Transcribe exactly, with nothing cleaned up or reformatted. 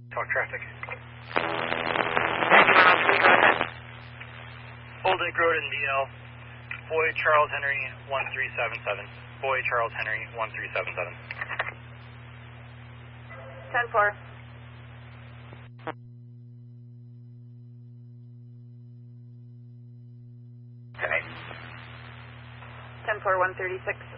Talk traffic. Old Lake Road in D L. Boy Charles Henry one three seven seven. Boy Charles Henry one three seven seven. ten four. Okay. ten four one thirty-six.